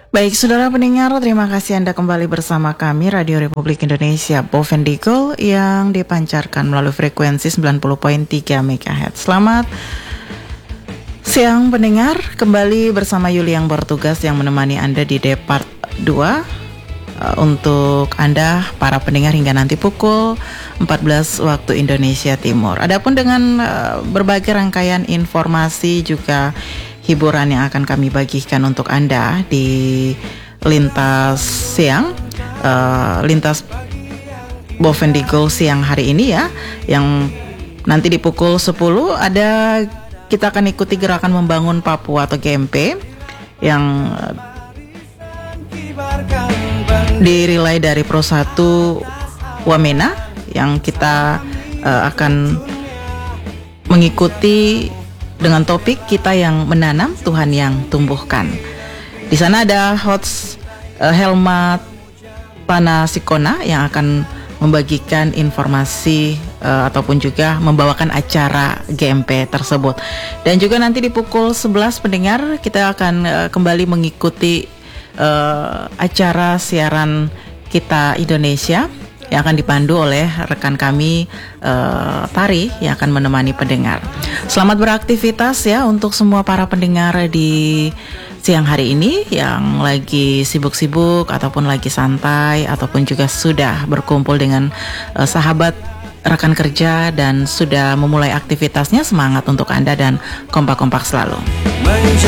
Baik, saudara pendengar, terima kasih Anda kembali bersama kami Radio Republik Indonesia Bovendigul yang dipancarkan melalui frekuensi 90.3 MHz. Selamat siang pendengar, kembali bersama Yuli yang bertugas yang menemani Anda di Depart 2 untuk Anda para pendengar hingga nanti pukul 14 waktu Indonesia Timur. Adapun dengan berbagai rangkaian informasi juga hiburan yang akan kami bagikan untuk Anda di lintas siang, lintas Bovendigul siang hari ini ya, yang nanti di pukul 10 ada kita akan ikuti gerakan membangun Papua atau GMP yang dirilai dari Pro 1 Wamena, yang kita akan mengikuti dengan topik kita yang menanam, Tuhan yang tumbuhkan. Di sana ada host Helma Panasikona yang akan membagikan informasi ataupun juga membawakan acara GMP tersebut. Dan juga nanti di pukul 11 pendengar kita akan kembali mengikuti acara siaran Kita Indonesia yang akan dipandu oleh rekan kami Tari yang akan menemani pendengar. Selamat beraktivitas ya untuk semua para pendengar di siang hari ini yang lagi sibuk-sibuk ataupun lagi santai ataupun juga sudah berkumpul dengan sahabat rekan kerja dan sudah memulai aktivitasnya. Semangat untuk Anda dan kompak-kompak selalu.